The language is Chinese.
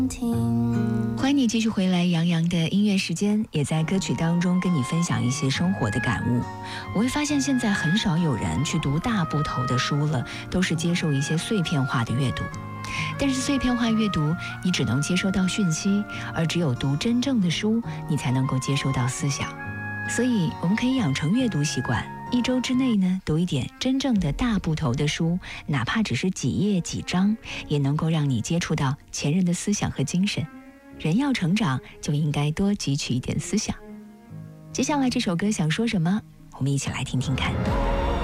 欢迎你继续回来，杨洋的音乐时间，也在歌曲当中跟你分享一些生活的感悟。我会发现现在很少有人去读大部头的书了，都是接受一些碎片化的阅读。但是碎片化阅读，你只能接收到讯息，而只有读真正的书，你才能够接收到思想。所以我们可以养成阅读习惯，1周之内呢，读一点真正的大部头的书，哪怕只是几页几章，也能够让你接触到前人的思想和精神。人要成长，就应该多汲取一点思想。接下来这首歌想说什么？我们一起来听听看。